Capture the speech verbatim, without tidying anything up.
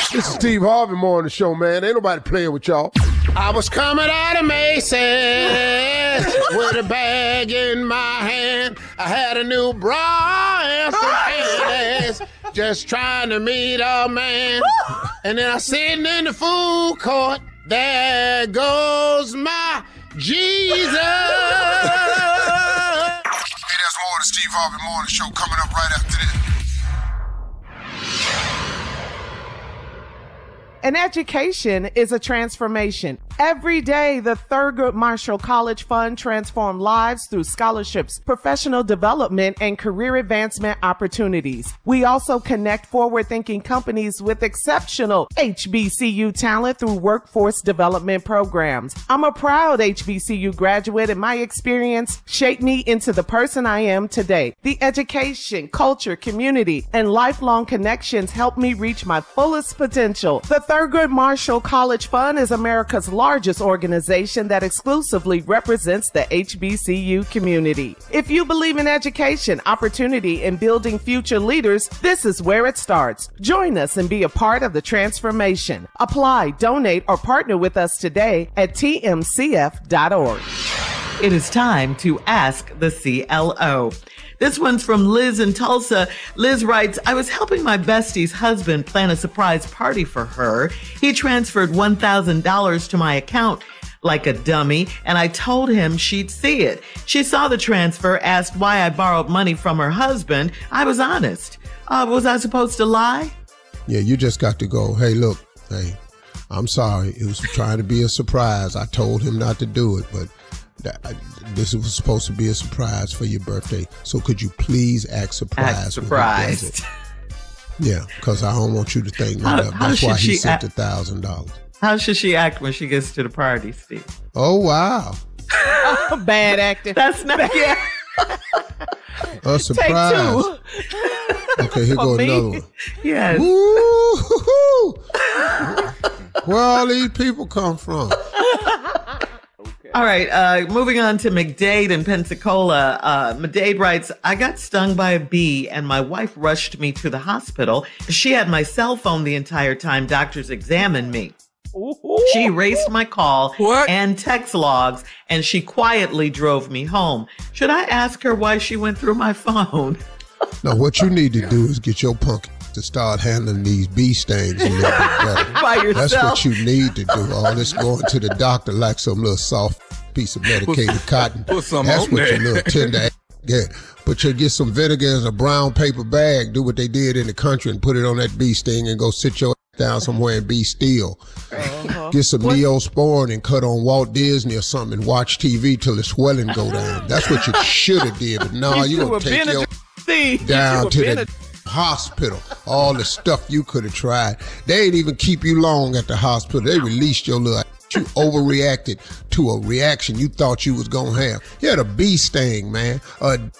This is Steve Harvey Morning Show, man. Ain't nobody playing with y'all. I was coming out of Macy's with a bag in my hand. I had a new bra and some panties, just trying to meet a man. And then I sitting in the food court. There goes my Jesus. Hey, there's more of the Steve Harvey Morning Show coming up right after this. An education is a transformation. Every day, the Thurgood Marshall College Fund transforms lives through scholarships, professional development, and career advancement opportunities. We also connect forward-thinking companies with exceptional H B C U talent through workforce development programs. I'm a proud H B C U graduate, and my experience shaped me into the person I am today. The education, culture, community, and lifelong connections helped me reach my fullest potential. The Thurgood Marshall College Fund is America's largest organization that exclusively represents the H B C U community. If you believe in education, opportunity, and building future leaders, this is where it starts. Join us and be a part of the transformation. Apply, donate, or partner with us today at T M C F dot org. It is time to Ask the C L O. This one's from Liz in Tulsa. Liz writes, I was helping my bestie's husband plan a surprise party for her. He transferred one thousand dollars to my account like a dummy, and I told him she'd see it. She saw the transfer, asked why I borrowed money from her husband. I was honest. Uh, was I supposed to lie? Yeah, you just got to go, hey, look, hey, I'm sorry. It was trying to be a surprise. I told him not to do it, but that, I, this was supposed to be a surprise for your birthday. So could you please act surprised? Act surprised. Yeah, because I don't want you to think how, that. That's why he sent a thousand dollars. How should she act when she gets to the party, Steve? Oh, wow. Bad acting. That's not, yeah. A surprise. Take two. Okay, here go another one. Yes. Woo-hoo-hoo. Where all these people come from? All right, uh, moving on to McDade in Pensacola. Uh, McDade writes, I got stung by a bee and my wife rushed me to the hospital. She had my cell phone the entire time doctors examined me. She erased my call what? and text logs, and she quietly drove me home. Should I ask her why she went through my phone? No, what you need to do is get your punk to start handling these bee stings a little bit better. By yourself. That's what you need to do. All this going to the doctor like some little soft piece of medicated put, cotton. Put some That's on what there. your little tender get. But you get some vinegar in a brown paper bag, do what they did in the country and put it on that bee sting and go sit your down somewhere and be still. Uh-huh. Get some what? Neosporin and cut on Walt Disney or something and watch T V till the swelling go down. That's what you should have did. But no, you gonna take your down to the hospital. All the stuff you could have tried. They ain't even keep you long at the hospital. They released your little. You overreacted to a reaction you thought you was gonna have. You had a bee sting, man. A